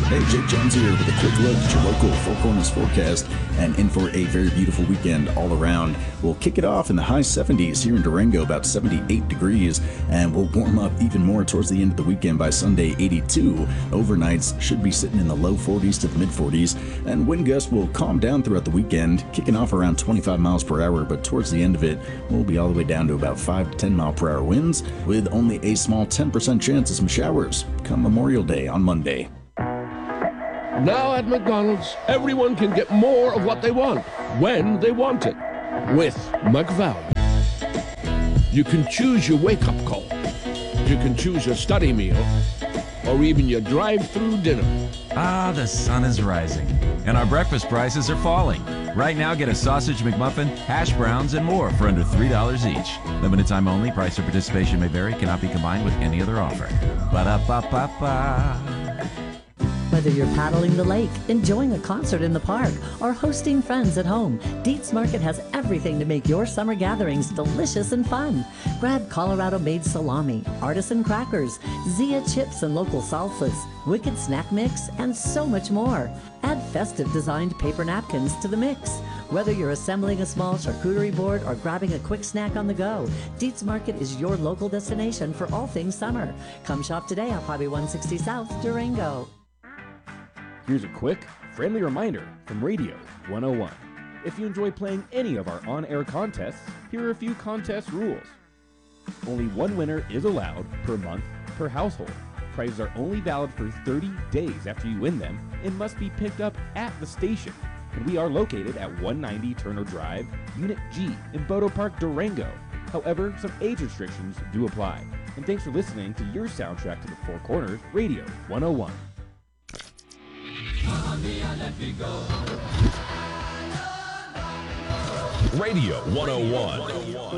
Hey, Jake Jones here with a quick look at your local Four Corners forecast and in for a very beautiful weekend all around. We'll kick it off in the high 70s here in Durango, about 78 degrees, and we'll warm up even more towards the end of the weekend by Sunday, 82. Overnights should be sitting in the low 40s to the mid 40s, and wind gusts will calm down throughout the weekend, kicking off around 25 miles per hour, but towards the end of it, we'll be all the way down to about 5 to 10 mile per hour winds, with only a small 10% chance of some showers come Memorial Day on Monday. Now at McDonald's, everyone can get more of what they want, when they want it, with McValue. You can choose your wake-up call. You can choose your study meal, or even your drive-through dinner. Ah, the sun is rising, and our breakfast prices are falling. Right now, get a sausage McMuffin, hash browns, and more for under $3 each. Limited time only. Price or participation may vary. Cannot be combined with any other offer. Ba-da-ba-ba-ba. Whether you're paddling the lake, enjoying a concert in the park, or hosting friends at home, Dietz Market has everything to make your summer gatherings delicious and fun. Grab Colorado-made salami, artisan crackers, Zia chips and local salsas, Wicked snack mix, and so much more. Add festive designed paper napkins to the mix. Whether you're assembling a small charcuterie board or grabbing a quick snack on the go, Dietz Market is your local destination for all things summer. Come shop today off Highway 160 South, Durango. Here's a quick, friendly reminder from Radio 101. If you enjoy playing any of our on-air contests, here are a few contest rules. Only one winner is allowed per month per household. Prizes are only valid for 30 days after you win them and must be picked up at the station. And we are located at 190 Turner Drive, Unit G in Bodo Park, Durango. However, some age restrictions do apply. And thanks for listening to your soundtrack to the Four Corners, Radio 101. Radio 101.